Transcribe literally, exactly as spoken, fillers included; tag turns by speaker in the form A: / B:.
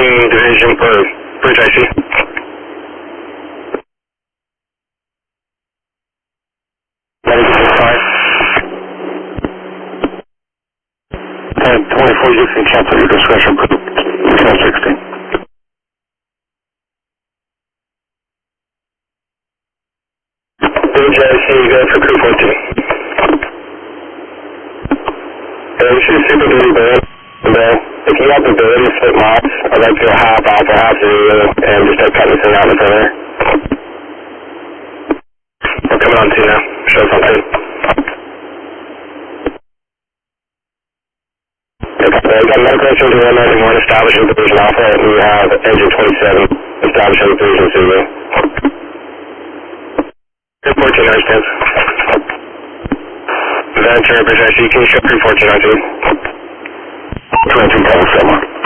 A: nineteen Division for Bridge I C. twenty-four, you can cancel your discretion, ten sixteen. Bridge I C, go for crew fourteen. Uh, we should super duty band. If you have the ability to split mobs, I'd like to go half alpha, half zero, and just start cutting this thing out in front of there. We're coming on two now. Show something. We got medical engine one ninety-one establishing division alpha, and we have engine twenty-seven establishing division zero. fourteen understands. Ventura, Bridge I C, can you show crew fourteen on two?